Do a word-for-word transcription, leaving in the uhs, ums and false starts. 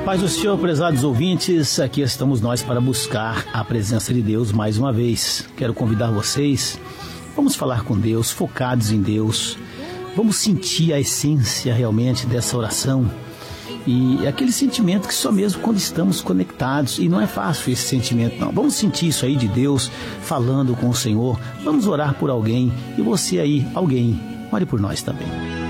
Paz do Senhor, prezados ouvintes, aqui estamos nós para buscar a presença de Deus mais uma vez. Quero convidar vocês, vamos falar com Deus, focados em Deus, vamos sentir a essência realmente dessa oração e aquele sentimento que só mesmo quando estamos conectados, e não é fácil esse sentimento não, vamos sentir isso aí de Deus, falando com o Senhor, vamos orar por alguém, e você aí, alguém, ore por nós também.